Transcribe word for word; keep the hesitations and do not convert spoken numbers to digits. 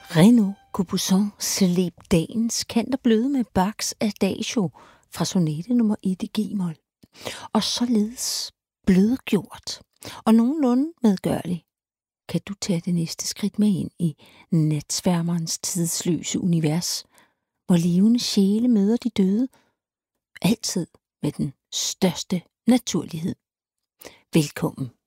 Renaud Capuçon sleb dagens kant og bløde med Bachs Adagio fra sonate nummer et i g-mol. Og således blødgjort og nogenlunde medgørlig, kan du tage det næste skridt med ind i natsværmerens tidsløse univers, hvor levende sjæle møder de døde, altid med den største naturlighed. Velkommen.